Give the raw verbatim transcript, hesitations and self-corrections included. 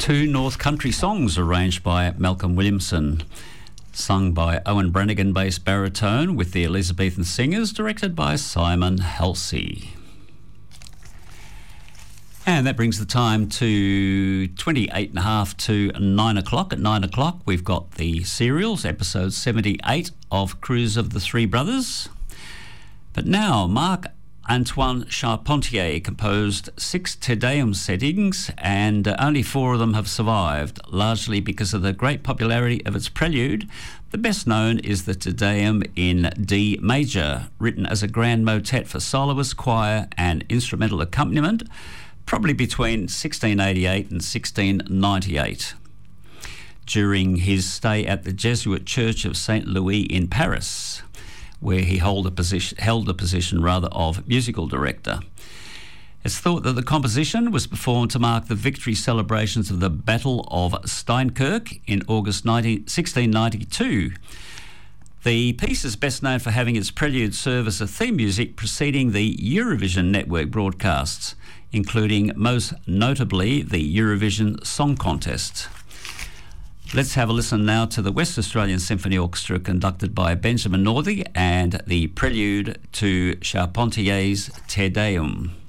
Two North Country songs arranged by Malcolm Williamson, sung by Owen Brannigan bass baritone with the Elizabethan Singers, directed by Simon Halsey. And that brings the time to twenty-eight and a half to nine o'clock. At nine o'clock, we've got the serials, episode seventy-eight of Cruise of the Three Brothers. But now, Marc Antoine Charpentier composed six Te Deum settings, and uh, only four of them have survived, largely because of the great popularity of its prelude. The best known is the Te Deum in D major, written as a grand motet for soloist, choir and instrumental accompaniment, probably between sixteen eighty-eight and sixteen ninety-eight. During his stay at the Jesuit Church of Saint Louis in Paris, where he held a position, held the position rather of musical director. It's thought that the composition was performed to mark the victory celebrations of the Battle of Steinkirk in August sixteen ninety-two. The piece is best known for having its prelude serve as a theme music preceding the Eurovision Network broadcasts, including most notably the Eurovision Song Contest. Let's have a listen now to the West Australian Symphony Orchestra, conducted by Benjamin Northey, and the prelude to Charpentier's Te Deum.